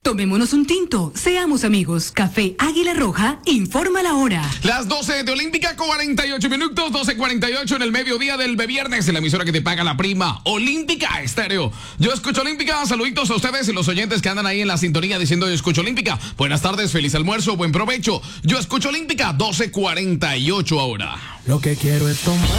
Tomémonos un tinto, seamos amigos. Café Águila Roja, informa la hora. Las 12 de Olímpica, 48 minutos, 12:48 en el mediodía del viernes, en la emisora que te paga la prima, Olímpica Estéreo. Yo escucho Olímpica, saluditos a ustedes y los oyentes que andan ahí en la sintonía diciendo yo escucho Olímpica. Buenas tardes, feliz almuerzo, buen provecho. Yo escucho Olímpica, 12:48 ahora. Lo que quiero es tomar.